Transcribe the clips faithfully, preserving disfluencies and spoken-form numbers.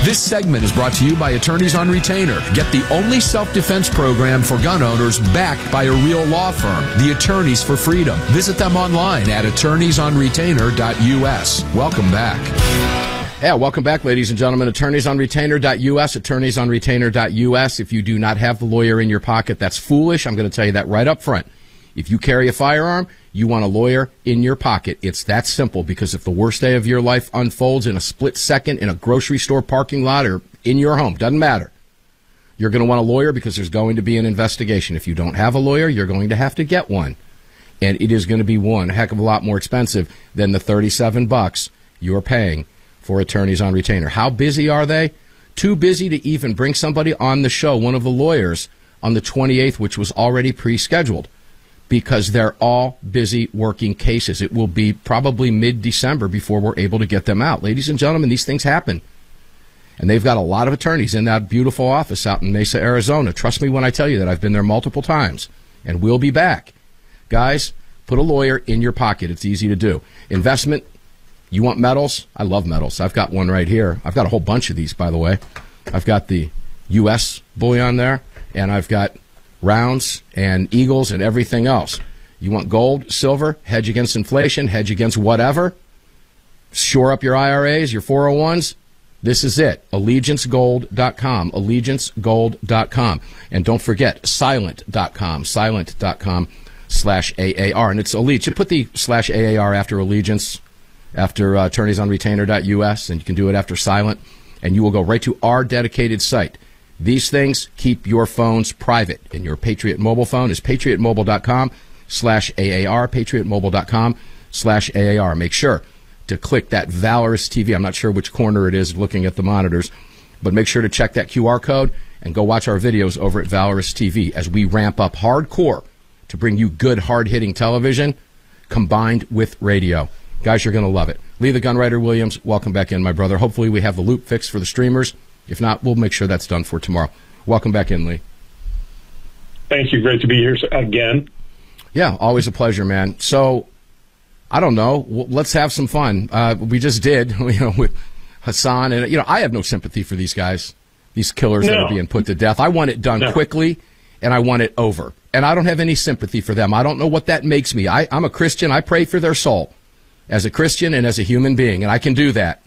This segment is brought to you by Attorneys on Retainer. Get the only self-defense program for gun owners backed by a real law firm, the Attorneys for Freedom. Visit them online at attorneys on retainer dot U S. Welcome back. Yeah, welcome back, ladies and gentlemen. attorneys on retainer dot U S, attorneys on retainer dot U S. If you do not have the lawyer in your pocket, that's foolish. I'm going to tell you that right up front. If you carry a firearm, you want a lawyer in your pocket. It's that simple, because if the worst day of your life unfolds in a split second in a grocery store parking lot or in your home, doesn't matter, you're going to want a lawyer because there's going to be an investigation. If you don't have a lawyer, you're going to have to get one. And it is going to be one heck of a lot more expensive than the thirty-seven bucks you're paying for Attorneys on Retainer. How busy are they? Too busy to even bring somebody on the show, one of the lawyers, on the twenty-eighth, which was already pre-scheduled, because they're all busy working cases. It will be probably mid-December before we're able to get them out. Ladies and gentlemen, these things happen. And they've got a lot of attorneys in that beautiful office out in Mesa, Arizona. Trust me when I tell you that. I've been there multiple times, and we'll be back. Guys, put a lawyer in your pocket. It's easy to do. Investment, you want medals? I love medals. I've got one right here. I've got a whole bunch of these, by the way. I've got the U S bullion there, and I've got rounds and eagles and everything else. You want gold, silver, hedge against inflation, hedge against whatever, shore up your I R As, your four oh ones. This is it. allegiance gold dot com, allegiance gold dot com. And don't forget, silent dot com, silent dot com slash A A R. And it's Allegiance. You put the slash A A R after Allegiance, after uh, attorneys on retainer dot U S, and you can do it after Silent, and you will go right to our dedicated site. These things keep your phones private, and your Patriot mobile phone is patriot mobile dot com slash A A R, patriot mobile dot com slash A A R. Make sure to click that Valorous T V. I'm not sure which corner it is looking at the monitors, but make sure to check that Q R code and go watch our videos over at Valorous T V as we ramp up hardcore to bring you good, hard-hitting television combined with radio. Guys, you're going to love it. Lee the Gunwriter Williams, welcome back in, my brother. Hopefully we have the loop fixed for the streamers. If not, we'll make sure that's done for tomorrow. Welcome back in, Lee. Thank you. Great to be here again. Yeah, always a pleasure, man. So, I don't know. Let's have some fun. Uh, we just did, you know, with Hassan. And, you know, I have no sympathy for these guys, these killers no. that are being put to death. I want it done no. quickly, and I want it over. And I don't have any sympathy for them. I don't know what that makes me. I, I'm a Christian. I pray for their soul as a Christian and as a human being, and I can do that.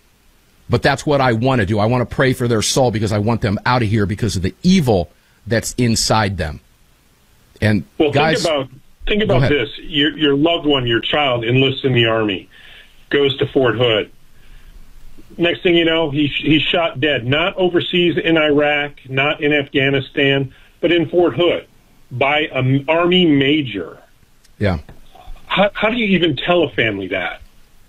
But that's what I want to do. I want to pray for their soul because I want them out of here because of the evil that's inside them. And well, guys, think about think about this: your your loved one, your child, enlists in the Army, goes to Fort Hood. Next thing you know, he he's shot dead. Not overseas in Iraq, not in Afghanistan, but in Fort Hood by an Army major. Yeah. How, how do you even tell a family that?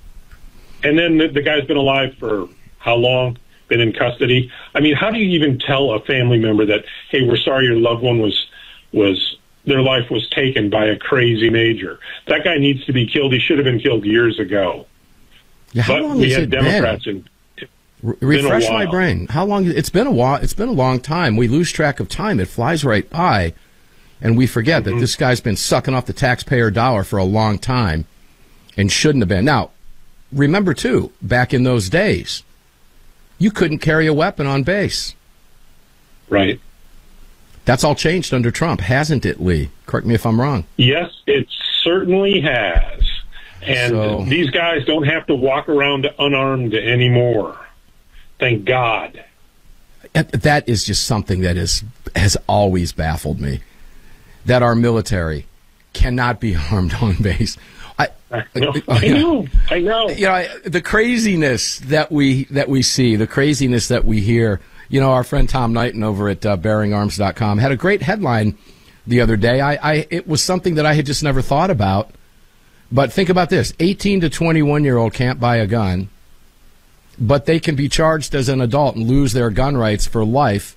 And then the, the guy's been alive for how long? Been in custody? I mean, how do you even tell a family member that, hey, we're sorry your loved one was was their life was taken by a crazy major? That guy needs to be killed. He should have been killed years ago. Yeah, how but long we has had it Democrats been? in. Re- refresh my brain. How long? It's been a while. It's been a long time. We lose track of time. It flies right by, and we forget mm-hmm. that this guy's been sucking off the taxpayer dollar for a long time, and shouldn't have been. Now, remember too, back in those days, you couldn't carry a weapon on base. Right. That's all changed under Trump, hasn't it, Lee? Correct me if I'm wrong. Yes, it certainly has. And so, these guys don't have to walk around unarmed anymore. Thank God. That is just something that is has always baffled me. That our military cannot be armed on base. I, I know. I know. I know. You know, the craziness that we that we see, the craziness that we hear. You know, our friend Tom Knighton over at uh, bearing arms dot com had a great headline the other day. I, I it was something that I had just never thought about. But think about this: eighteen to twenty-one year old can't buy a gun, but they can be charged as an adult and lose their gun rights for life.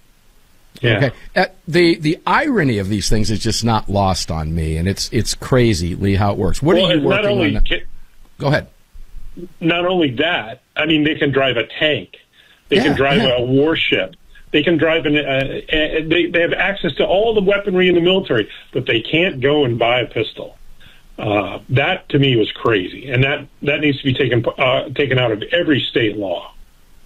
Yeah. Okay. Uh, the the irony of these things is just not lost on me, and it's it's crazy, Lee, how it works. What well, are you working not only, on? Can, Go ahead. Not only that, I mean, they can drive a tank, they yeah, can drive yeah. a warship, they can drive an. Uh, uh, they they have access to all the weaponry in the military, but they can't go and buy a pistol. Uh, that to me was crazy, and that that needs to be taken uh, taken out of every state law.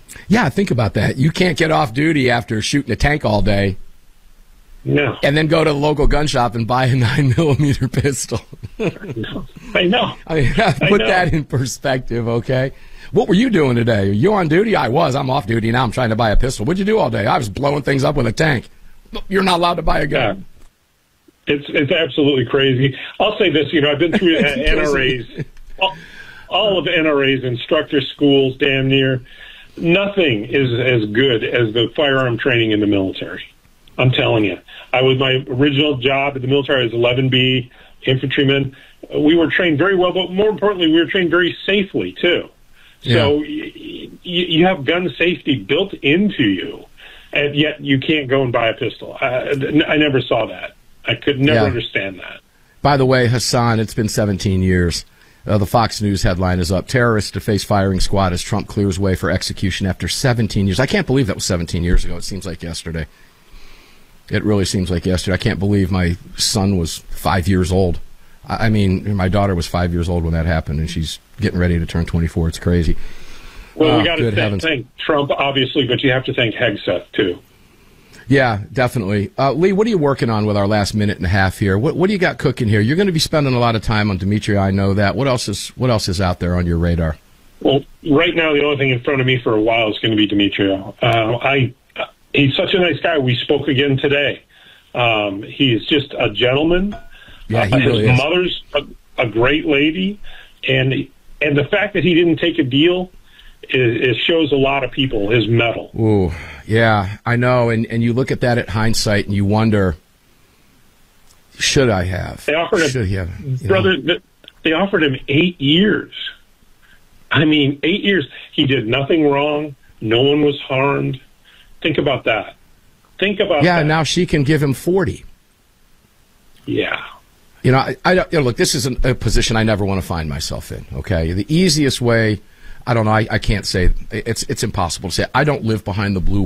Yeah, think about that. You can't get off duty after shooting a tank all day. No. And then go to the local gun shop and buy a nine millimeter pistol. I know. I know. I mean, put I know. that in perspective, okay? What were you doing today? Are you on duty? I was. I'm off duty now. I'm trying to buy a pistol. What'd you do all day? I was blowing things up with a tank. You're not allowed to buy a gun. Yeah. It's it's absolutely crazy. I'll say this, you know, I've been through N R As, all, all of N R A's, instructor schools, damn near. Nothing is as good as the firearm training in the military. I'm telling you. I was my original job at the military. I was eleven B infantryman. We were trained very well, but more importantly, we were trained very safely too. So yeah. y- you have gun safety built into you, and yet you can't go and buy a pistol. I, I never saw that. I could never yeah. understand that. By the way, Hassan, it's been seventeen years. Uh, the Fox News headline is up. Terrorists to face firing squad as Trump clears way for execution after seventeen years. I can't believe that was seventeen years ago. It seems like yesterday. It really seems like yesterday. I can't believe my son was five years old. I mean, my daughter was five years old when that happened, and she's getting ready to turn twenty-four. It's crazy. Well, oh, we got to thank, thank Trump, obviously, but you have to thank Hegseth, too. Yeah, definitely. Uh, Lee, what are you working on with our last minute and a half here? What, what do you got cooking here? You're going to be spending a lot of time on Dimitri. I know that. What else is What else is out there on your radar? Well, right now, the only thing in front of me for a while is going to be Demetrio. Uh, I he's such a nice guy. We spoke again today. Um, he's just a gentleman. Yeah, he uh, really his is. mother's a, a great lady, and and the fact that he didn't take a deal is, is shows a lot of people his mettle. Ooh, yeah, I know. And and you look at that at hindsight, and you wonder, should I have? They offered him, should he have? You brother. know? They offered him eight years. I mean, eight years. He did nothing wrong. No one was harmed. Think about that. Think about yeah, that. now she can give him forty. Yeah. You know, I, I don't, you know, look, this is a, a position I never want to find myself in, okay? The easiest way, I don't know, I, I can't say, it's it's impossible to say. I don't live behind the blue